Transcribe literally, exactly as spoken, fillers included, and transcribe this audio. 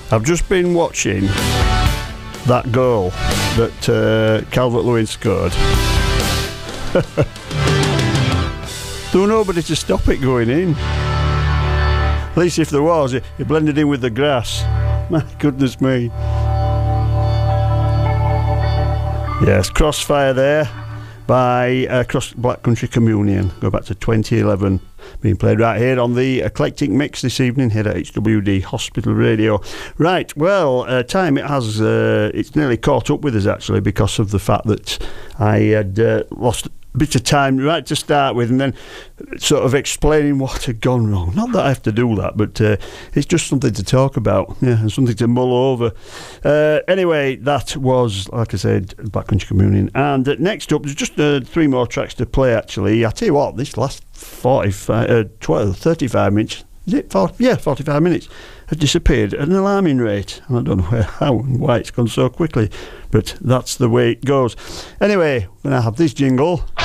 I've just been watching that goal that uh, Calvert-Lewin scored. There was nobody to stop it going in. At least if there was, it, it blended in with the grass. My goodness me. Yes, Crossfire there by uh, Cross Black Country Communion. Go back to twenty eleven. Being played right here on the Eclectic Mix this evening here at H W D Hospital Radio. Right, well, uh, time it has, uh, it's nearly caught up with us actually, because of the fact that I had uh, lost a bit of time right to start with, and then sort of explaining what had gone wrong. Not that I have to do that, but uh, it's just something to talk about, yeah, and something to mull over. Uh, anyway, that was, like I said, Black Country Communion. And uh, next up, there's just uh, three more tracks to play actually. I tell you what, this last forty-five, uh, twelve, thirty-five minutes, is it? forty, yeah, forty-five minutes, has disappeared at an alarming rate. I don't know where, how and why it's gone so quickly, but that's the way it goes. Anyway, we're going to have this jingle.